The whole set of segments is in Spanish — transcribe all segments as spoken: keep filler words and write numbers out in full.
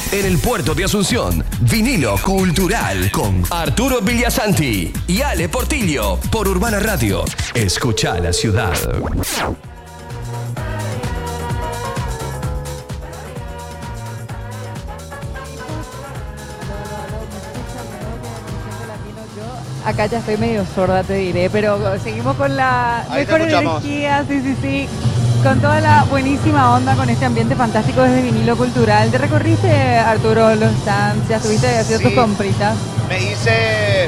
En el puerto de Asunción, Vinilo Cultural con Arturo Villasanti y Ale Portillo por Urbana Radio. Escucha la ciudad. Acá ya estoy medio sorda, te diré, pero seguimos con la Ahí te mejor escuchamos. energía, sí, sí, sí, con toda la buenísima onda, con este ambiente fantástico desde Vinilo Cultural. ¿Te recorriste, Arturo, los stands? ¿Ya estuviste haciendo Sí. tus compritas? Me hice...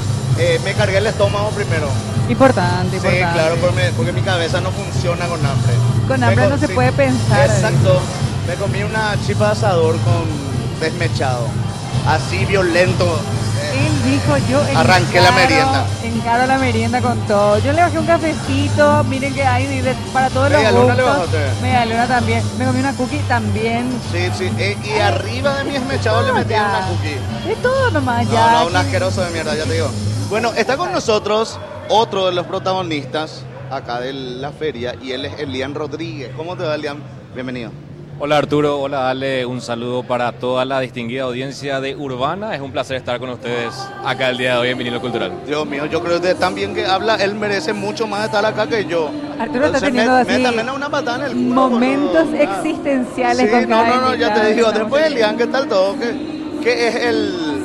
eh, me cargué el estómago primero. Importante, Sí, importante. claro, porque, porque mi cabeza no funciona con hambre. Con Me hambre co- no se sí, puede pensar. Exacto. Me comí una chipa de asador con desmechado. Así violento. Eh, Él dijo, yo Arranqué la encaro- merienda. Encaro la merienda con todo. Yo le bajé un cafecito, miren que hay de- para todos los Media luna le gustos. bajaste. Media luna también. Me comí una cookie también. Sí, sí. eh, y arriba de mi desmechado le metí Ya. una cookie. De todo nomás No, ya. no, un que- asqueroso de mierda, ya te digo. Bueno, está con nosotros otro de los protagonistas acá de la feria y él es Elian Rodríguez. ¿Cómo te va, Elian? Bienvenido. Hola Arturo, hola Ale, un saludo para toda la distinguida audiencia de Urbana. Es un placer estar con ustedes acá el día de hoy en Vinilo Cultural. Dios mío, yo creo que también que habla, él merece mucho más estar acá que yo. Arturo está Entonces, teniendo me, así me también una patada en el culo, momentos boludo. Ah. existenciales Sí, con no, cada no, no, ya invitado. te digo. Estamos Después, teniendo. Elian, ¿qué tal todo? ¿Qué, qué es el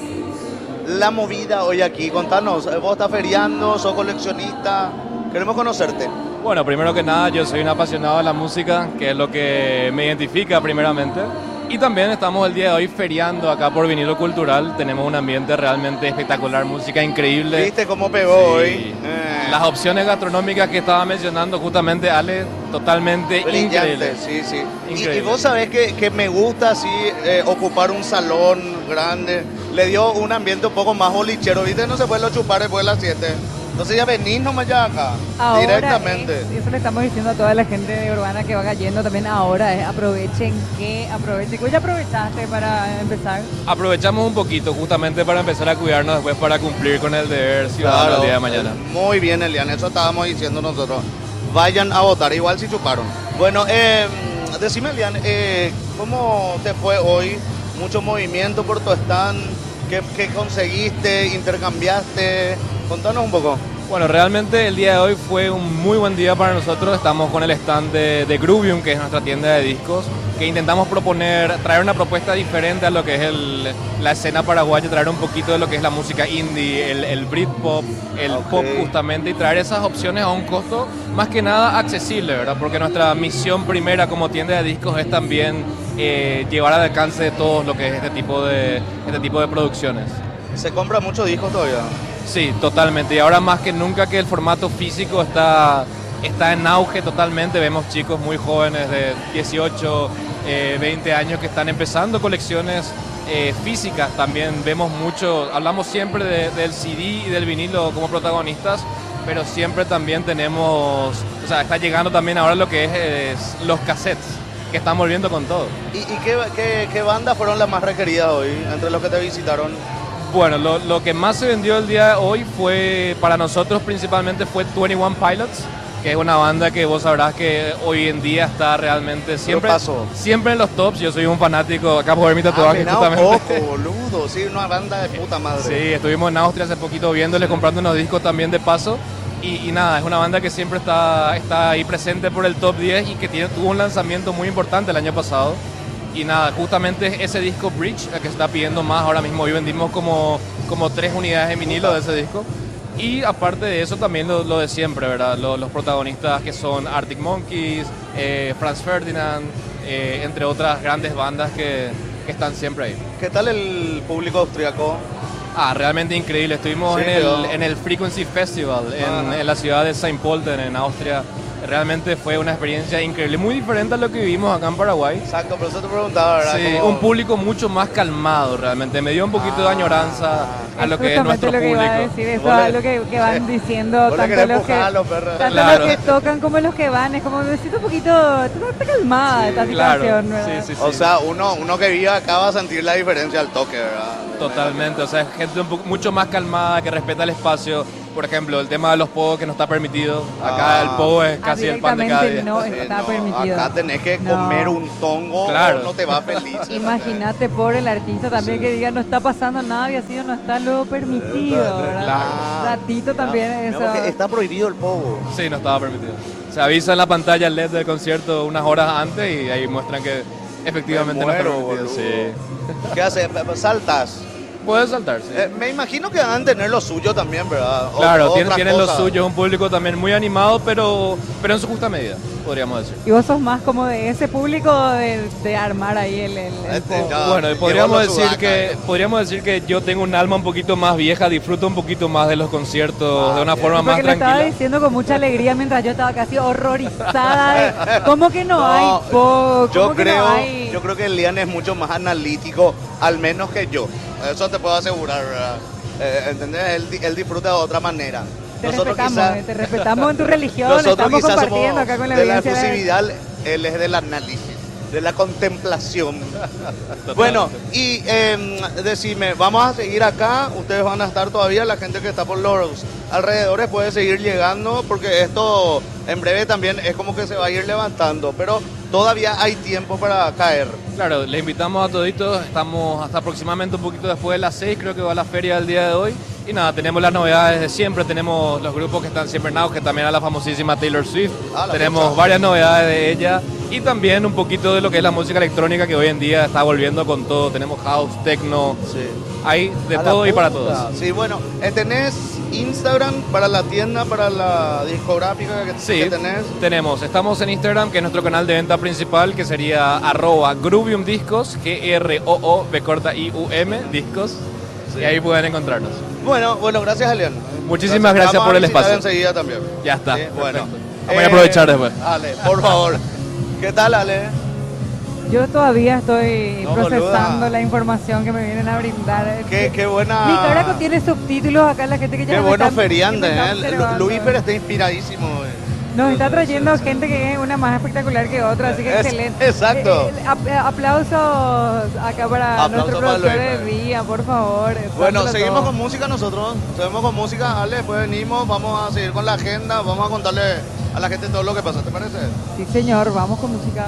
la movida hoy aquí? Contanos, vos estás feriando, sos coleccionista, queremos conocerte. Bueno, primero que nada, yo soy un apasionado de la música, que es lo que me identifica primeramente. Y también estamos el día de hoy feriando acá por Vinilo Cultural. Tenemos un ambiente realmente espectacular, música increíble. ¿Viste cómo pegó Sí. hoy? Eh. Las opciones gastronómicas que estaba mencionando justamente Ale, totalmente Brillante, increíbles. sí, sí. Y, Increíble. y vos sabés que, que me gusta así eh, ocupar un salón grande. Le dio un ambiente un poco más bolichero, ¿viste? No se puede lo chupar después de las siete. Entonces ya venís nomás ya acá, Ahora directamente. es- y eso le estamos diciendo a toda la gente de Urbana que va cayendo también ahora, es aprovechen que aprovechen. ¿Vos ya aprovechaste para empezar? Aprovechamos un poquito justamente para empezar a cuidarnos después para cumplir con el deber ciudadano el día de mañana. Muy bien, Elian, eso estábamos diciendo nosotros. Vayan a votar, igual si chuparon. Bueno, eh, decime, Elian, eh, ¿cómo te fue hoy? Mucho movimiento por tu stand. ¿Qué, qué conseguiste? ¿Intercambiaste? Contanos un poco. Bueno, realmente el día de hoy fue un muy buen día para nosotros. Estamos con el stand de, de Groovium, que es nuestra tienda de discos, que intentamos proponer, traer una propuesta diferente a lo que es el, la escena paraguaya, traer un poquito de lo que es la música indie, el, el Britpop, el Ok. pop justamente, y traer esas opciones a un costo más que nada accesible, ¿verdad? Porque nuestra misión primera como tienda de discos es también eh, llevar al alcance de todos lo que es este tipo de, este tipo de producciones. ¿Se compra mucho discos todavía? Sí, totalmente. Y ahora más que nunca que el formato físico está, está en auge totalmente. Vemos chicos muy jóvenes de dieciocho, eh, veinte años que están empezando colecciones eh, físicas. También vemos mucho, hablamos siempre de- del C D y del vinilo como protagonistas, pero siempre también tenemos, o sea, está llegando también ahora lo que es, es los cassettes, que están volviendo con todo. ¿Y, y qué, qué, qué bandas fueron las más requeridas hoy entre los que te visitaron? Bueno, lo, lo que más se vendió el día de hoy fue, para nosotros principalmente fue veintiuno Pilots, que es una banda que vos sabrás que hoy en día está realmente siempre, Grupazo. siempre en los tops. Yo soy un fanático, acá por ver mi Ah, tatuaje mirá un justamente. poco, boludo. Sí, una banda de puta madre. Sí, estuvimos en Austria hace poquito viéndoles, comprando unos discos también de paso. Y, y nada, es una banda que siempre está, está ahí presente por el top diez y que tiene, tuvo un lanzamiento muy importante el año pasado. Y nada, justamente ese disco Bridge, el que está pidiendo más ahora mismo, hoy vendimos como, como tres unidades de vinilo de ese disco. Y aparte de eso también lo, lo de siempre, ¿verdad? Lo- los protagonistas que son Arctic Monkeys, eh, Franz Ferdinand, eh, entre otras grandes bandas que, que están siempre ahí. ¿Qué tal el público austriaco? Ah, realmente increíble. Estuvimos Sí, en, el, pero- en el Frequency Festival en, Ajá. en la ciudad de Saint Polten, en Austria. Realmente fue una experiencia increíble, muy diferente a lo que vivimos acá en Paraguay. Exacto, por eso te preguntaba, ¿verdad? Sí, Como- un público mucho más calmado realmente. Me dio un poquito de Ah. añoranza a lo que es justamente nuestro lo que público. iba a decir, eso Vos le- es lo que, que van sí. diciendo Vos le tanto querés los que, empujar a los perros. tanto Claro. los que tocan como los que van. Es como necesito un poquito, está calmada esta Claro, situación, ¿verdad? sí, sí, sí. O sea, uno, uno que vive acá va a sentir la diferencia al toque, ¿verdad? Totalmente, o sea, gente un poco, mucho más calmada, que respeta el espacio. Por ejemplo, el tema de los pogos que no está permitido. Acá Ah. el pogo es Ah, casi el pan de cada día. no Sí, está no, permitido. Acá tenés que No. comer un tongo Claro. o no te va feliz. Imagínate por el artista también Sí. que diga no está pasando nada y así no está luego permitido, ¿verdad? Claro. Ratito también No, eso. que está prohibido el pogo. Sí, no estaba permitido. Se avisa en la pantalla el L E D del concierto unas horas antes y ahí muestran que efectivamente Me muero, no está permitido. boludo. Sí. ¿Qué haces? Saltas. Puedes saltar, sí. Eh, me imagino que van a tener lo suyo también, ¿verdad? O- Claro, tienen, otras tienen lo cosas. suyo, es un público también muy animado, pero, pero en su justa medida, podríamos decir. Y vos sos más como de ese público de, de armar ahí el, el, el Este, pogo. ya. Bueno, y llegó podríamos la decir sudaca, que eh. podríamos decir que yo tengo un alma un poquito más vieja, disfruto un poquito más de los conciertos Ah, de una bien. forma más Porque lo estaba tranquila. diciendo con mucha alegría mientras yo estaba casi horrorizada de cómo que no, No, hay pogo, Yo cómo que creo, no hay. yo creo que Elian es mucho más analítico, al menos que yo. Eso te puedo asegurar, ¿verdad? Eh, ¿Entendés? Él, di- él disfruta de otra manera. Te respetamos, eh, te respetamos en tu religión, nosotros estamos quizás compartiendo somos acá con la de la audiencia. efusividad, él es del análisis, de la contemplación. Bueno, y eh, decime, vamos a seguir acá, ustedes van a estar todavía, la gente que está por los alrededores puede seguir llegando, porque esto en breve también es como que se va a ir levantando, pero todavía hay tiempo para caer. Claro, les invitamos a toditos, estamos hasta aproximadamente un poquito después de las seis, creo que va la feria del día de hoy. Y nada, tenemos las novedades de siempre, tenemos los grupos que están siempre en auge, también a la famosísima Taylor Swift, Ah, la tenemos fecha. varias novedades de ella y también un poquito de lo que es la música electrónica que hoy en día está volviendo con todo, tenemos house, techno, Sí. hay de A la todo y para punta. todos. Sí, bueno, eh, ¿tenés Instagram para la tienda, para la discográfica que, Sí, que tenés? tenemos, estamos en Instagram, que es nuestro canal de venta principal, que sería arroba Grubium Discos, G R O O B corta I U M, Discos, Sí. y ahí pueden encontrarnos. Bueno, bueno, gracias, Elian. Muchísimas gracias Vamos por a el visitar espacio. enseguida también. Ya está, Sí, bueno. perfecto. Vamos a aprovechar después. Ale, por favor. ¿Qué tal, Ale? Yo todavía estoy No, procesando boluda. la información que me vienen a brindar. Qué, qué buena... Mi cara contiene subtítulos acá, la gente que ya Qué me buenos está- feriantes, que me está ¿eh? Lu- observando. Luis Pérez está inspiradísimo. eh. Nos está trayendo gente que es una más espectacular que otra, así que Es- excelente. exacto. Eh, eh, ap- eh, aplausos acá para Aplausos nuestro para productor Luis, de día, por favor. Bueno, dándolo seguimos todo. con música nosotros. Seguimos con música, Ale. Después venimos, vamos a seguir con la agenda. Vamos a contarle a la gente todo lo que pasa, ¿te parece? Sí, señor, vamos con música.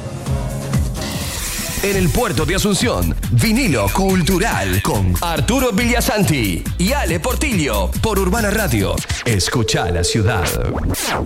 En el puerto de Asunción, vinilo cultural con Arturo Villasanti y Ale Portillo por Urbana Radio. Escucha la ciudad.